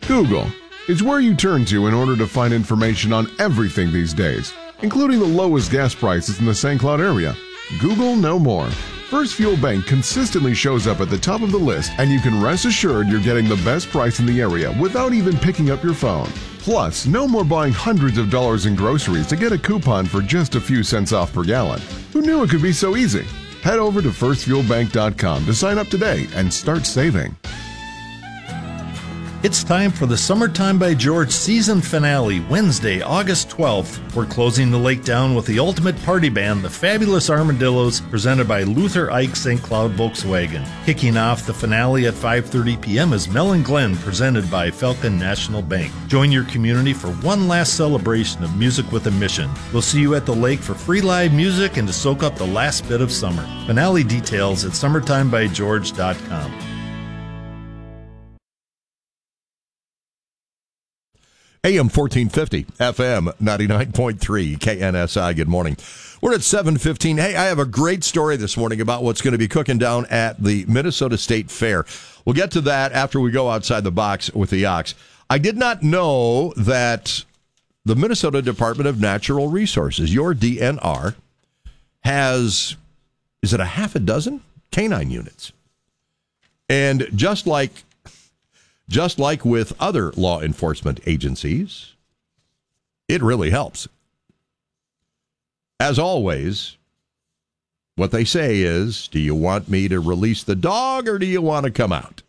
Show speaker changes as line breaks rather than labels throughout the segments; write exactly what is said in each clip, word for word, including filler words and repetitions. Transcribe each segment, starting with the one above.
Google is where you turn to in order to find information on everything these days, including the lowest gas prices in the Saint Cloud area. Google no more. First Fuel Bank consistently shows up at the top of the list, and you can rest assured you're getting the best price in the area without even picking up your phone. Plus, no more buying hundreds of dollars in groceries to get a coupon for just a few cents off per gallon. Who knew it could be so easy? Head over to first fuel bank dot com to sign up today and start saving.
It's time for the Summertime by George season finale, Wednesday, August twelfth. We're closing the lake down with the ultimate party band, the Fabulous Armadillos, presented by Luther Ike Saint Cloud Volkswagen. Kicking off the finale at five thirty p.m. is Mellon Glen, presented by Falcon National Bank. Join your community for one last celebration of music with a mission. We'll see you at the lake for free live music and to soak up the last bit of summer. Finale details at summertime by george dot com.
A M fourteen fifty, F M ninety-nine point three, K N S I. Good morning. We're at seven fifteen. Hey, I have a great story this morning about what's going to be cooking down at the Minnesota State Fair. We'll get to that after we go outside the box with the Ox. I did not know that the Minnesota Department of Natural Resources, your D N R, has, is it a half a dozen canine units? And just like Just like with other law enforcement agencies, it really helps. As always, what they say is, do you want me to release the dog or do you want to come out?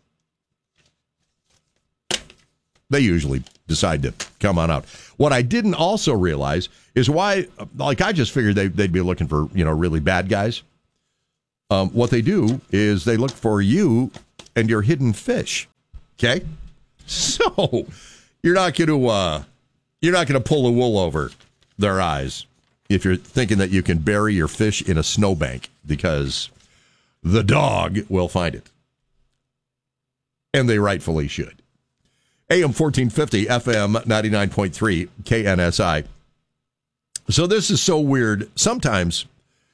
They usually decide to come on out. What I didn't also realize is why, like I just figured they, they'd be looking for, you know, really bad guys. Um, what they do is they look for you and your hidden fish. Okay, so you're not going to uh, you're not going to pull the wool over their eyes if you're thinking that you can bury your fish in a snowbank, because the dog will find it, and they rightfully should. A M fourteen fifty, F M ninety-nine point three, K N S I. So this is so weird. Sometimes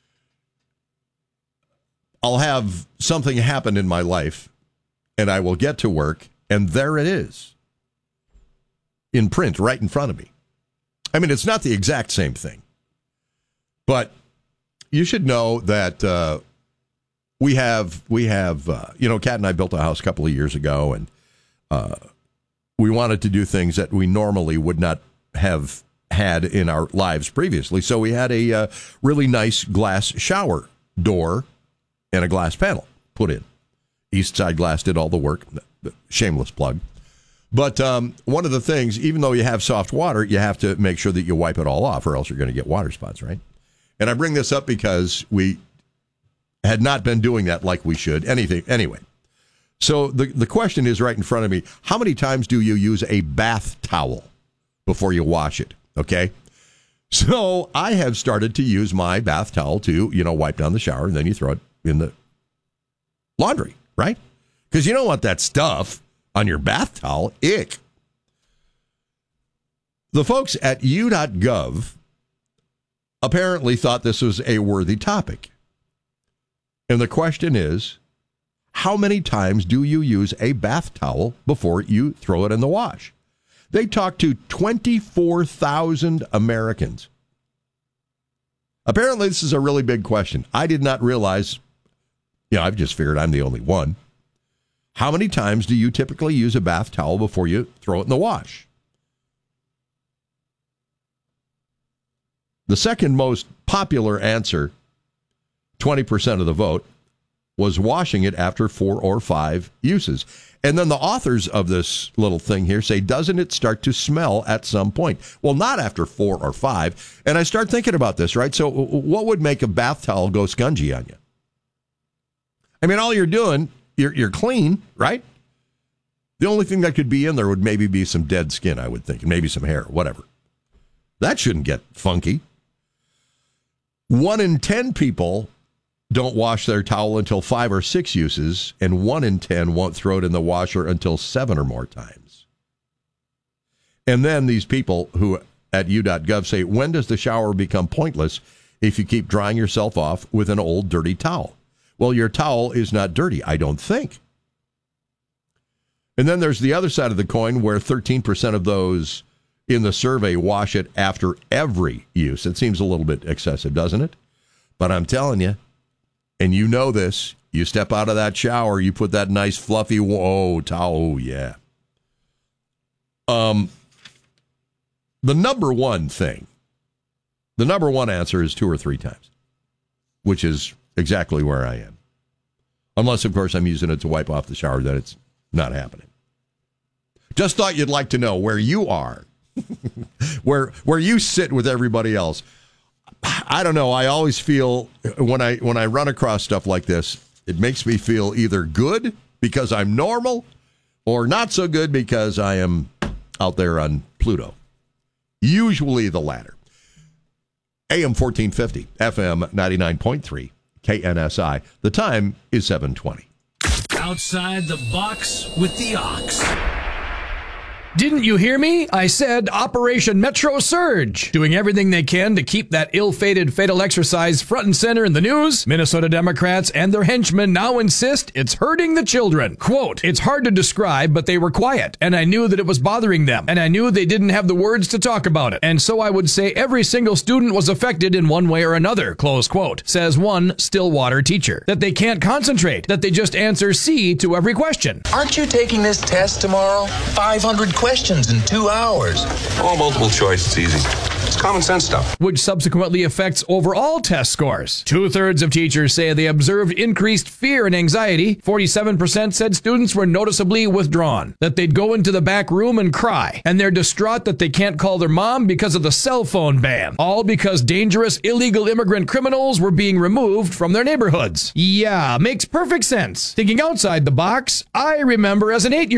I'll have something happen in my life, and I will get to work, and there it is, in print right in front of me. I mean, it's not the exact same thing, but you should know that uh, we have, we have, uh, you know, Kat and I built a house a couple of years ago, and uh, we wanted to do things that we normally would not have had in our lives previously. So we had a uh, really nice glass shower door and a glass panel put in. Eastside Glass did all the work. Shameless plug. But um, one of the things, even though you have soft water, you have to make sure that you wipe it all off, or else you're going to get water spots, right? And I bring this up because we had not been doing that like we should. Anything anyway. So the, the question is right in front of me. How many times do you use a bath towel before you wash it? Okay. So I have started to use my bath towel to, you know, wipe down the shower, and then you throw it in the laundry, right? Because you don't want that stuff on your bath towel. Ick. The folks at u dot gov apparently thought this was a worthy topic. And the question is, how many times do you use a bath towel before you throw it in the wash? They talked to twenty-four thousand Americans. Apparently, this is a really big question. I did not realize, you know, I've just figured I'm the only one. How many times do you typically use a bath towel before you throw it in the wash? The second most popular answer, twenty percent of the vote, was washing it after four or five uses. And then the authors of this little thing here say, doesn't it start to smell at some point? Well, not after four or five. And I start thinking about this, right? So what would make a bath towel go scungy on you? I mean, all you're doing, you're, you're clean, right? The only thing that could be in there would maybe be some dead skin, I would think, and maybe some hair, whatever. That shouldn't get funky. One in ten people don't wash their towel until five or six uses, and one in ten won't throw it in the washer until seven or more times. And then these people who at u dot gov say, when does the shower become pointless if you keep drying yourself off with an old dirty towel? Well, your towel is not dirty, I don't think. And then there's the other side of the coin where thirteen percent of those in the survey wash it after every use. It seems a little bit excessive, doesn't it? But I'm telling you, and you know this, you step out of that shower, you put that nice fluffy, whoa, towel, oh, yeah. Um, the number one thing, the number one answer is two or three times, which is exactly where I am. Unless, of course, I'm using it to wipe off the shower, then it's not happening. Just thought you'd like to know where you are, where where you sit with everybody else. I don't know. I always feel when I when I run across stuff like this, it makes me feel either good because I'm normal or not so good because I am out there on Pluto. Usually the latter. A M fourteen fifty, F M ninety-nine point three, K N S I. The time is seven twenty.
Outside the box with the ox.
Didn't you hear me? I said Operation Metro Surge. Doing everything they can to keep that ill-fated fatal exercise front and center in the news, Minnesota Democrats and their henchmen now insist it's hurting the children. Quote, it's hard to describe, but they were quiet, and I knew that it was bothering them, and I knew they didn't have the words to talk about it. And so I would say every single student was affected in one way or another, close quote, says one Stillwater teacher. That they can't concentrate, that they just answer C to every question.
Aren't you taking this test tomorrow? five hundred questions in two hours.
Oh, multiple choice, it's easy. It's common sense stuff.
Which subsequently affects overall test scores. Two-thirds of teachers say they observed increased fear and anxiety. forty-seven percent said students were noticeably withdrawn, that they'd go into the back room and cry, and they're distraught that they can't call their mom because of the cell phone ban. All because dangerous illegal immigrant criminals were being removed from their neighborhoods. Yeah, makes perfect sense. Thinking outside the box, I remember as an eight-year-old